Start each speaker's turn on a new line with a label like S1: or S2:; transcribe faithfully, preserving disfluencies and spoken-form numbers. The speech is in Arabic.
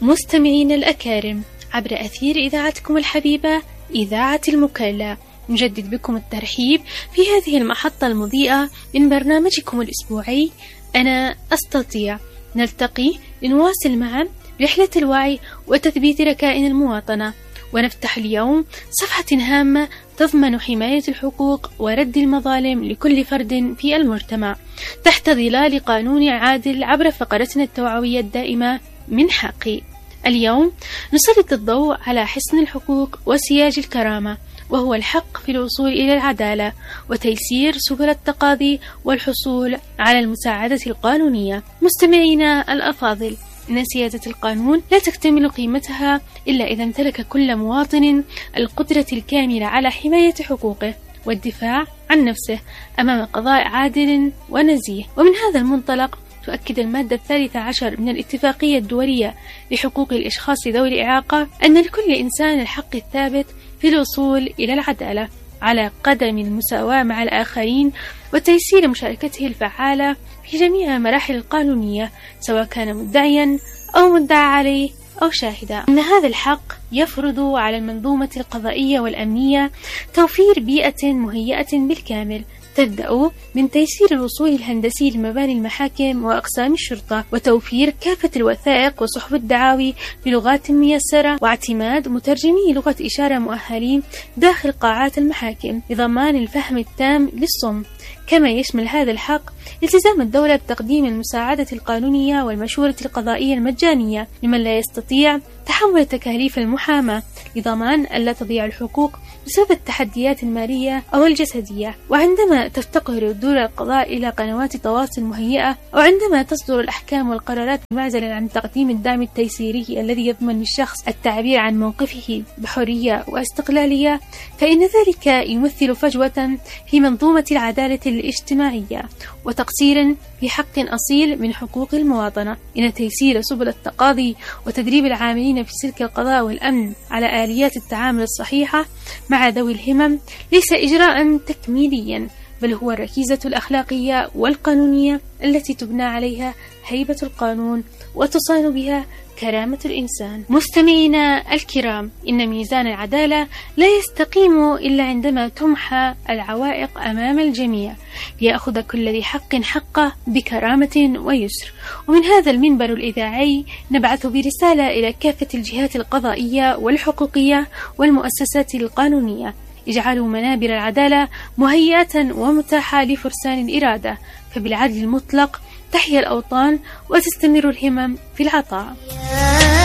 S1: مستمعين الأكارم، عبر أثير إذاعتكم الحبيبة إذاعة المكلا، نجدد بكم الترحيب في هذه المحطة المضيئة من برنامجكم الأسبوعي أنا أستطيع. نلتقي لنواصل معا رحلة الوعي وتثبيت ركائن المواطنة، ونفتح اليوم صفحة هامة تضمن حماية الحقوق ورد المظالم لكل فرد في المجتمع تحت ظلال قانون عادل عبر فقرتنا التوعوية الدائمة من حقي. اليوم نسلط الضوء على حصن الحقوق وسياج الكرامة، وهو الحق في الوصول إلى العدالة وتيسير سبل التقاضي والحصول على المساعدة القانونية. مستمعينا الأفاضل، إن سيادة القانون لا تكتمل قيمتها إلا إذا امتلك كل مواطن القدرة الكاملة على حماية حقوقه والدفاع عن نفسه أمام قضاء عادل ونزيه. ومن هذا المنطلق تؤكد المادة الثالثة عشر من الاتفاقية الدولية لحقوق الأشخاص ذوي الإعاقة أن لكل إنسان الحق الثابت في الوصول إلى العدالة على قدم المساواة مع الآخرين وتيسير مشاركته الفعالة في جميع المراحل القانونية، سواء كان مدعيا أو مدعى عليه أو شاهدا. إن هذا الحق يفرض على المنظومة القضائية والأمنية توفير بيئة مهيئة بالكامل تبدأ من تيسير الوصول الهندسي لمباني المحاكم وأقسام الشرطة، وتوفير كافة الوثائق وصحف الدعاوي بلغات ميسرة، واعتماد مترجمي لغة إشارة مؤهلين داخل قاعات المحاكم لضمان الفهم التام للصم. كما يشمل هذا الحق التزام الدولة بتقديم المساعدة القانونية والمشورة القضائية المجانية لمن لا يستطيع تحمل تكاليف المحاماة، لضمان ألا تضيع الحقوق بسبب التحديات المالية أو الجسدية. وعندما تفتقر دور القضاء إلى قنوات تواصل مهيئة، أو عندما تصدر الأحكام والقرارات معزلا عن تقديم الدعم التيسيري الذي يضمن للشخص التعبير عن موقفه بحرية واستقلالية، فإن ذلك يمثل فجوة في منظومة العدالة الاجتماعية وتقصير في حق أصيل من حقوق المواطنة. إن تيسير سبل التقاضي وتدريب العاملين في سلك القضاء والأمن على آليات التعامل الصحيحة مع ذوي الهمم ليس إجراء تكميليا، بل هو الركيزة الأخلاقية والقانونية التي تبنى عليها هيبة القانون وتصان بها كرامة الإنسان. مستمعينا الكرام، إن ميزان العدالة لا يستقيم إلا عندما تمحى العوائق أمام الجميع ليأخذ كل ذي حق حقه بكرامة ويسر. ومن هذا المنبر الإذاعي نبعث برسالة إلى كافة الجهات القضائية والحقوقية والمؤسسات القانونية: اجعلوا منابر العدالة مهيئة ومتاحة لفرسان الإرادة، فبالعدل المطلق تحيا الأوطان وتستمر الهمم في العطاء.